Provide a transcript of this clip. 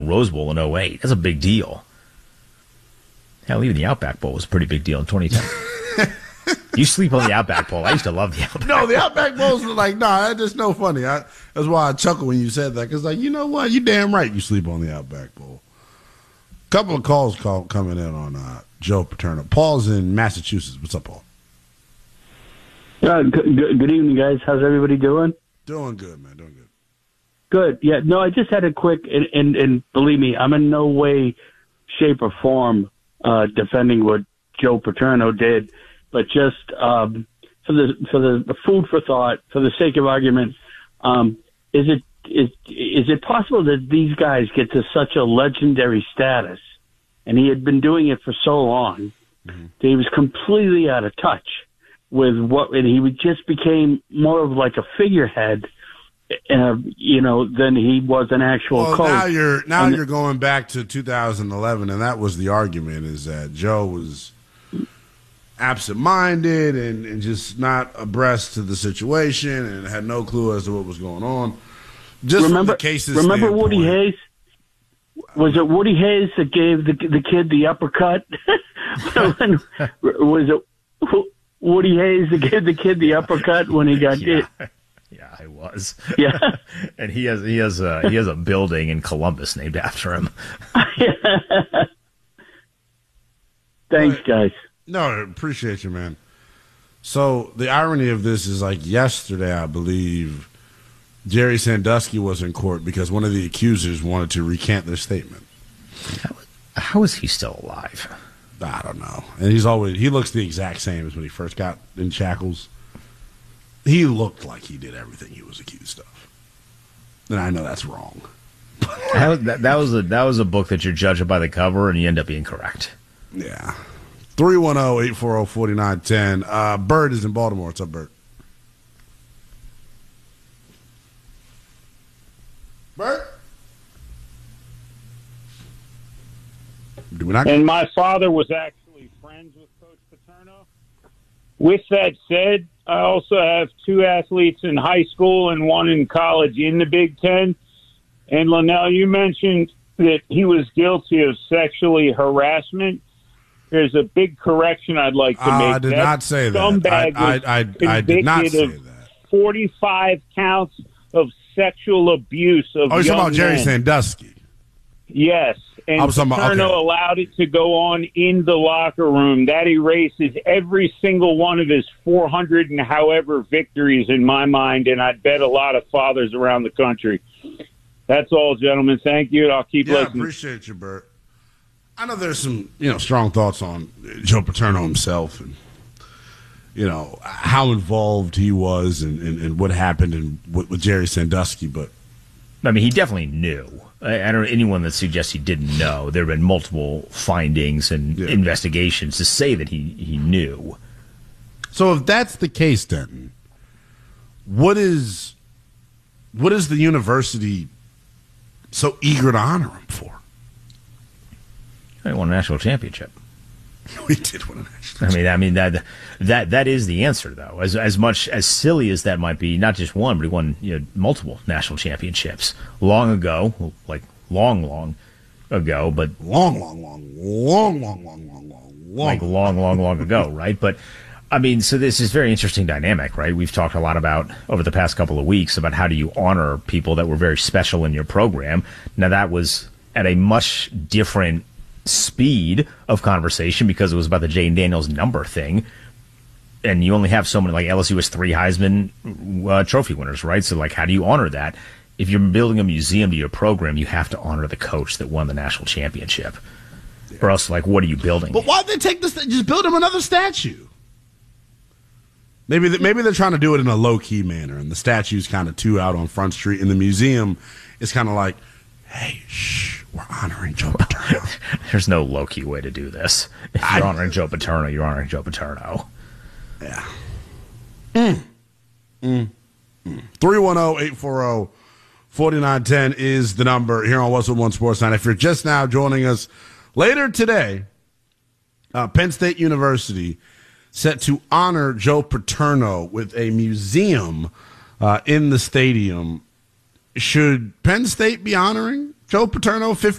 Rose Bowl in '08. That's a big deal. Hell, even the Outback Bowl was a pretty big deal in 2010. You sleep on the Outback Bowl. I used to love the Outback Bowl. No, the Outback Bowl's like, that's just no funny. That's why I chuckle when you said that, because, like, you know what? You damn right you sleep on the Outback Bowl. Couple of calls coming in on Joe Paterno. Paul's in Massachusetts. What's up, Paul? Good evening, guys. How's everybody doing? Doing good, man. Doing good. Good. Yeah, no, I just had a quick, and believe me, I'm in no way, shape, or form defending what Joe Paterno did, but just for the food for thought, for the sake of argument, is it possible that these guys get to such a legendary status, and he had been doing it for so long, that he was completely out of touch with and he just became more of like a figurehead, than he was an actual coach. Now you're going back to 2011, and that was the argument, is that Joe was absent-minded and just not abreast to the situation and had no clue as to what was going on. Just remember Woody Hayes? Was it Woody Hayes that gave the kid the uppercut? Was it Woody Hayes that gave the kid the uppercut when he got hit? Yeah, I was. Yeah, and he has a building in Columbus named after him. Thanks, guys. No, I appreciate you, man. So the irony of this is, like, yesterday, I believe, Jerry Sandusky was in court because one of the accusers wanted to recant their statement. How is he still alive? I don't know. And he looks the exact same as when he first got in shackles. He looked like he did everything he was accused of. And I know that's wrong. That was a book that you're judging by the cover, and you end up being correct. Yeah. 310-840-4910. Bert is in Baltimore. What's up, Bert? Bert? And my father was actually friends with Coach Paterno. With that said, I also have two athletes in high school and one in college in the Big Ten. And, Linnell, you mentioned that he was guilty of sexually harassment. There's a big correction I'd like to make. I did not say that. I did not say that. 45 counts of sexual abuse of young men. Oh, you're talking about Jerry Sandusky. Yes. And Paterno allowed it to go on in the locker room. That erases every single one of his 400 and however victories in my mind, and I'd bet a lot of fathers around the country. That's all, gentlemen. Thank you, and I'll keep listening. I appreciate you, Bert. I know there's some, strong thoughts on Joe Paterno himself and, how involved he was and what happened with Jerry Sandusky. But I mean, he definitely knew. I don't know anyone that suggests he didn't know. There have been multiple findings and investigations to say that he knew. So if that's the case, then what is the university so eager to honor him for? He won a national championship. We did win a national championship. I mean that is the answer, though. As much as silly as that might be, not just one, but he won multiple national championships long ago, like long ago, but long ago, right? But I mean, so this is very interesting dynamic, right? We've talked a lot about over the past couple of weeks about how do you honor people that were very special in your program. Now that was at a much different speed of conversation because it was about the Jane Daniels number thing, and you only have so many. Like LSU has 3 Heisman trophy winners, right? So like, how do you honor that? If you're building a museum to your program, you have to honor the coach that won the national championship, or else, like, what are you building? But why'd they take this? Just build him another statue. Maybe they're trying to do it in a low key manner, and the statue's kind of too out on Front Street, and the museum is kind of like, hey, shh, we're honoring Joe Paterno. There's no low-key way to do this. If you're honoring Joe Paterno, you're honoring Joe Paterno. Yeah. 310-840-4910 is the number here on Westwood One Sports Night. If you're just now joining us, later today, Penn State University set to honor Joe Paterno with a museum in the stadium. Should Penn State be honoring Joe Paterno,